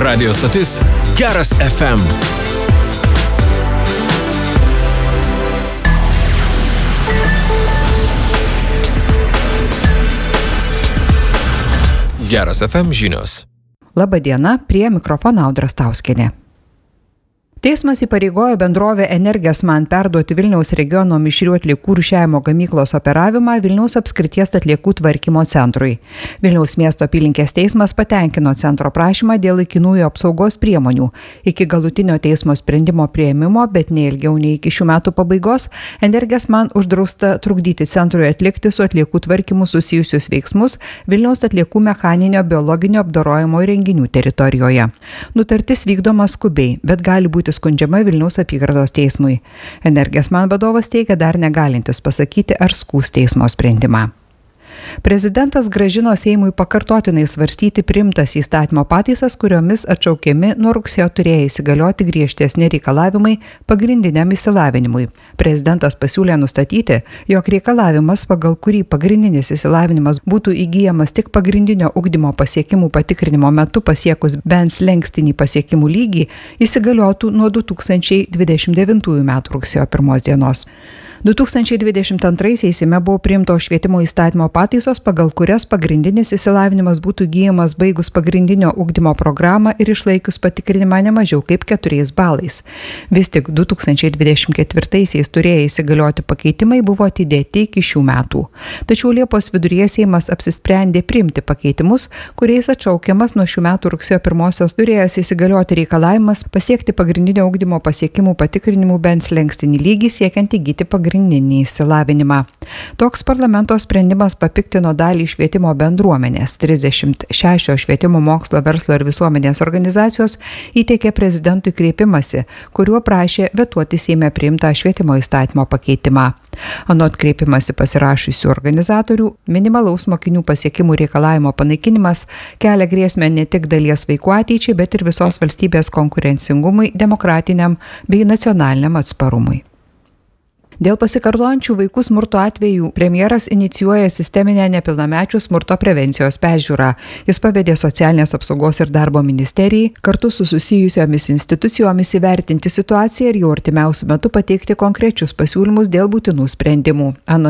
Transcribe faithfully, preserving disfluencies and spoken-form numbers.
Radio stotis Geras F M. Geras F M žinios. Labą dieną, prie mikrofono Audra Stauskienė. Teismas įpareigojo bendrovę Energesman perduoti Vilniaus regiono mišrių atliekų rūšiavimo gamyklos operavimą Vilniaus apskrities atliekų tvarkymo centrui. Vilniaus miesto apylinkės teismas patenkino centro prašymą dėl laikinųjų apsaugos priemonių. Iki galutinio teismo sprendimo priėmimo, bet ne ilgiau nei iki šių metų pabaigos, Energesman uždrausta trukdyti centrui atlikti su atliekų tvarkymu susijusius veiksmus Vilniaus atliekų mechaninio biologinio apdorojimo įrenginių teritorijoje. Nutartis vykdoma skubiai, bet gali būti skundžiama Vilniaus apygardos teismui. Energesman vadovas teigia dar negalintis pasakyti, ar skųs teismo sprendimą. Prezidentas grąžino Seimui pakartotinai svarstyti priimtas įstatymo pataisas, kuriomis atšaukiami nuo rugsėjo turėję įsigalioti griežtesni reikalavimai pagrindiniam išsilavinimui. Prezidentas pasiūlė nustatyti, jog reikalavimas, pagal kurį pagrindinis išsilavinimas būtų įgyjamas tik pagrindinio ugdymo pasiekimų patikrinimo metu pasiekus bent slenkstinį pasiekimų lygį, įsigaliotų nuo du tūkstančiai dvidešimt devintųjų metų rugsėjo pirmos dienos. du tūkstančiai dvidešimt antraisiais Seime buvo priimtos švietimo įstatymo pataisos, pagal kurias pagrindinis išsilavinimas būtų įgyjamas baigus pagrindinio ugdymo programą ir išlaikius patikrinimą ne mažiau kaip keturiais balais. Vis tik du tūkstančiai dvidešimt ketvirtaisiais turėję įsigalioti pakeitimai buvo atidėti iki šių metų. Tačiau Liepos viduryje Seimas apsisprendė priimti pakeitimus, kuriais atšaukiamas nuo šių metų rugsėjo pirmosios turėjęs įsigalioti reikalavimas pasiekti pagrindinio ugdymo pasiekimų patikrinimų bent slenkstinį lygį siekiant įgyti pagrindinį pagrindinį išsilavinimą. Toks parlamento sprendimas papiktino dalį švietimo bendruomenės. trisdešimt šešios švietimo mokslo, verslo ir visuomenės organizacijos įteikė prezidentui kreipimąsi, kuriuo prašė vetuoti Seime priimtą švietimo įstatymo pakeitimą. Anot kreipimąsi pasirašysių organizatorių, minimalaus mokinių pasiekimų reikalavimo panaikinimas kelia grėsmę ne tik dalies vaikų ateičiai, bet ir visos valstybės konkurencingumui, demokratiniam bei nacionaliniam atsparumui. Dėl pasikartojančių vaikų smurto atvejų premjeras inicijuoja sisteminę nepilnamečių smurto prevencijos peržiūrą. Jis pavedė Socialinės apsaugos ir darbo ministerijai kartu su susijusiomis institucijomis įvertinti situaciją ir jau artimiausiu metu pateikti konkrečius pasiūlymus dėl būtinų sprendimų. Anot